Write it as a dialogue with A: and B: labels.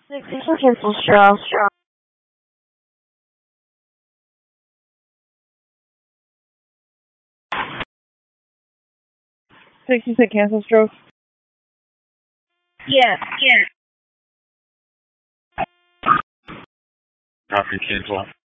A: Cancel Strauss. 66 cancel stroke. Yeah.
B: Copy, cancel.